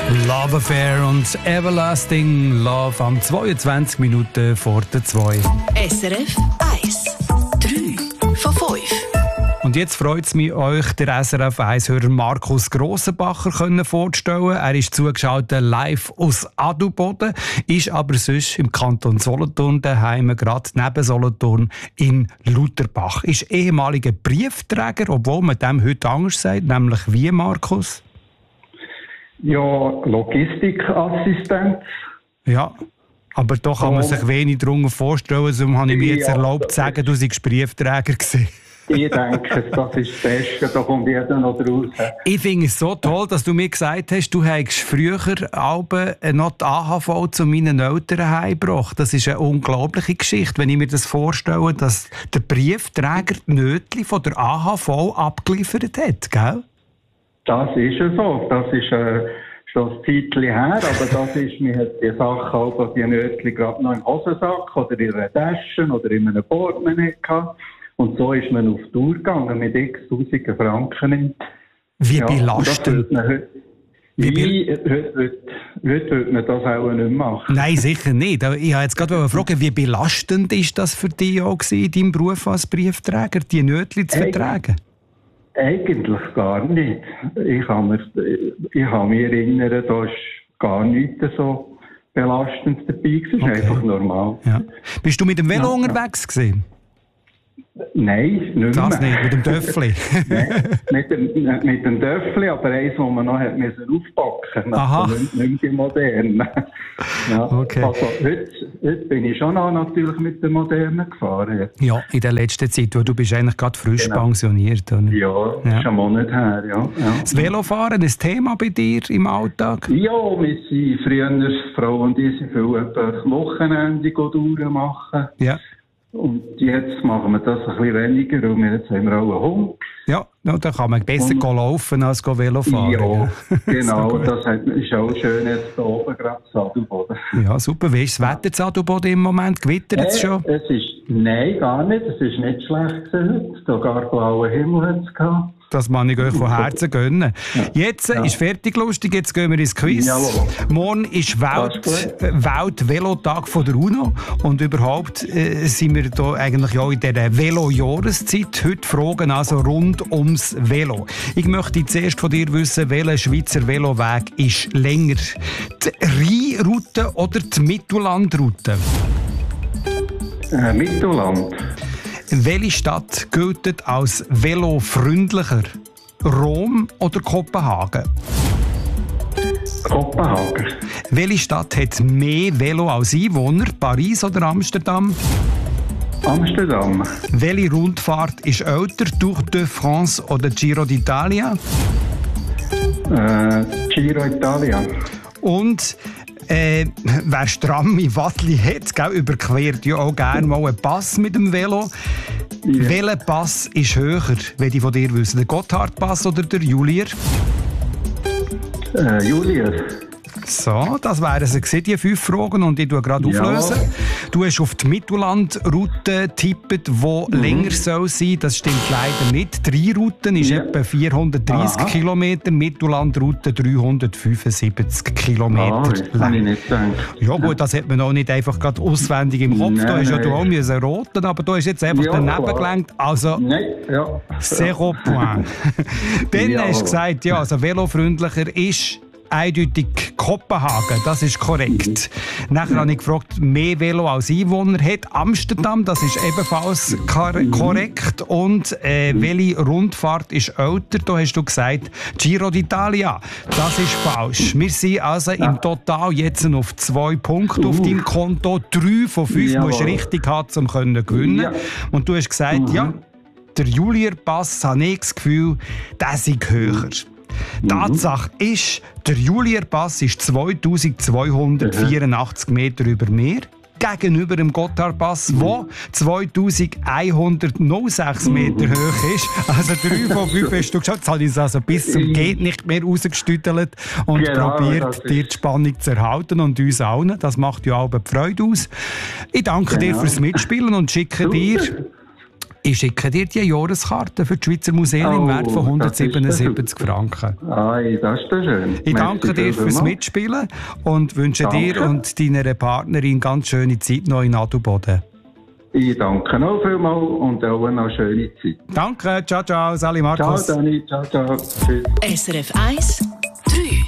Love Affair und Everlasting Love am 22 Minuten vor der 2. SRF 1. 3 von 5. Und jetzt freut es mich, euch den SRF 1-Hörer Markus Grossenbacher vorzustellen. Er ist zugeschaltet live aus Adelboden, ist aber sonst im Kanton Solothurn daheim, gerade neben Solothurn in Lutherbach. Ist ehemaliger Briefträger, obwohl man dem heute anders sagt, nämlich wie, Markus? Ja, Logistikassistent. Ja, aber da kann man sich wenig darunter vorstellen, darum habe ich mir jetzt erlaubt zu sagen, du seist Briefträger gewesen. Ich denke, das ist das Beste, da kommt jeder noch raus. Ich finde es so toll, dass du mir gesagt hast, du hättest früher noch die AHV zu meinen Eltern heimgebracht. Das ist eine unglaubliche Geschichte, wenn ich mir das vorstelle, dass der Briefträger die Nötchen von der AHV abgeliefert hat, gell? Das ist ja so. Das ist schon ein Zeitchen her, aber das ist, mir hat die Sache auch, die Nötchen gerade noch im Hosensack oder in einer Tasche oder in einem Portemonnaie gehabt. Und so ist man auf Tour gegangen mit x Tausenden Franken. Wie belastend. Heute würde man das auch nicht machen. Nein, sicher nicht. Ich wollte jetzt gerade fragen, wie belastend ist das für dich auch in deinem Beruf als Briefträger, die Nötchen zu vertragen? Eigentlich gar nicht. Ich kann mich erinnern, da war gar nichts so belastend dabei. Es ist einfach normal. Ja. Bist du mit dem Velo unterwegs gewesen? Nein, nicht mehr. Das nicht, mit dem Töffli? Nein, mit dem Töffli, aber eins, das man noch hat aufpacken musste. Aha. Nicht die modernen. Ja, okay. Also, heute bin ich schon noch natürlich mit der modernen gefahren. Ja, in der letzten Zeit. Du bist eigentlich gerade frisch pensioniert. Oder? Ja, das ist ein Monat her. Ja. Das Velofahren ein Thema bei dir im Alltag? Ja, wir sind früher, Frau und ich, sind viel Wochenende machen. Ja. Und jetzt machen wir das ein bisschen weniger, und jetzt haben wir auch einen Hund. Ja, da kann man besser laufen als Velo fahren. Ja, genau. Das ist auch schön jetzt hier oben, gerade Adelboden. Ja, super. Wie ist das Wetter zu Adelboden im Moment? Gewittert es schon? Nein, gar nicht. Es ist nicht schlecht heute. Da gar blauen Himmel hat es gehabt. Das kann ich euch von Herzen gönnen. Jetzt ist fertig lustig, jetzt gehen wir ins Quiz. Jawohl. Morgen ist Welt-Velotag von der UNO und überhaupt sind wir da eigentlich auch in dieser Velo-Jahreszeit. Heute Fragen also rund ums Velo. Ich möchte zuerst von dir wissen, welcher Schweizer Veloweg ist länger? Die Rheinroute oder die Mittellandroute? Mittelland. Welche Stadt gilt als velofreundlicher? Rom oder Kopenhagen? Kopenhagen. Welche Stadt hat mehr Velo als Einwohner? Paris oder Amsterdam? Amsterdam. Welche Rundfahrt ist älter? Tour de France oder Giro d'Italia? Giro Italia. Und wer stramme Wattli hat, gell, überquert ja auch gerne mal einen Pass mit dem Velo. Ja. Welcher Pass ist höher, wenn ich von dir wissen? Der Gotthardpass oder der Julier? Julier. So, das wären sie gewesen, die 5 Fragen, und ich tue gerade auflösen. Du hast auf die Mittellandroute getippt, die länger soll sein. Das stimmt leider nicht. Die Rheinroute ist etwa 430 Kilometer, Mittellandroute 375 Kilometer das kann ich nicht sagen. Ja gut, das hat man auch nicht einfach gerade auswendig im Kopf. Da hast ja du auch müssen roten, aber da ist jetzt einfach daneben gelenkt. Also, zero point. Dann hast du gesagt, ja, also velofreundlicher ist eindeutig Kopenhagen, das ist korrekt. Nachher habe ich gefragt, mehr Velo als Einwohner hat Amsterdam, das ist ebenfalls korrekt. Und welche Rundfahrt ist älter? Da hast du gesagt Giro d'Italia. Das ist falsch. Wir sind also im Total jetzt auf 2 Punkte auf deinem Konto. 3 von 5 musst du richtig haben, um zu gewinnen. Ja. Und du hast gesagt, ja, der Julier-Pass, habe ich das Gefühl, der ist höher. Tatsache ist, der Julierpass ist 2284 Meter über Meer. Gegenüber dem Gotthardpass, der 2106 Meter hoch ist. Also 3 von 5 hast du geschaut. Jetzt habe ich es also bis zum geht nicht mehr rausgestüttelt und probiert, dir die Spannung zu erhalten und uns allen. Das macht ja auch die Freude aus. Ich danke dir fürs Mitspielen und schicke dir Ich schicke dir die Jahreskarte für die Schweizer Museen im Wert von 177 Franken. Das ist schön. Ich danke dir fürs Mitspielen und wünsche dir und deiner Partnerin ganz schöne Zeit noch in Adelboden. Ich danke auch vielmals und auch eine schöne Zeit. Danke, ciao, ciao, Sali Markus. Ciao, Dani, ciao, ciao. Tschüss. SRF 1